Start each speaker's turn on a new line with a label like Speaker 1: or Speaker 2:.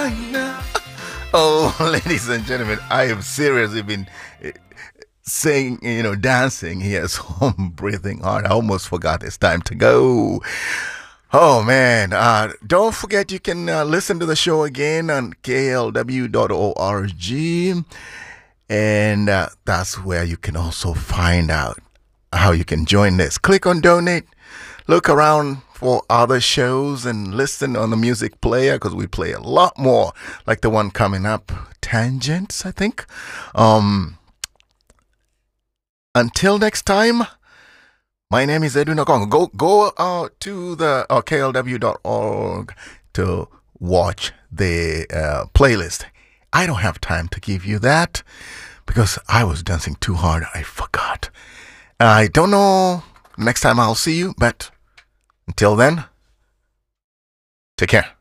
Speaker 1: Oh, ladies and gentlemen, I have seriously been saying, dancing here, so I'm breathing hard. I almost forgot it's time to go. Oh man, don't forget you can listen to the show again on klw.org, and that's where you can also find out how you can join this. Click on donate, look around for other shows, and listen on the music player because we play a lot more, like the one coming up, Tangents, I think. Until next time, my name is Edwin Okong. Go to the klw.org to watch the playlist. I don't have time to give you that because I was dancing too hard. I forgot. I don't know next time I'll see you, but until then, take care.